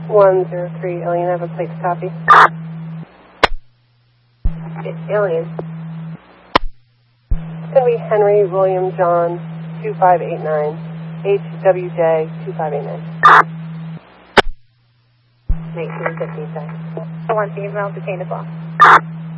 103 Alien, have a plate to copy. It's Alien. It's going to be Henry William John 2589, HWJ 2589. 1915 seconds. 1 female detained as well.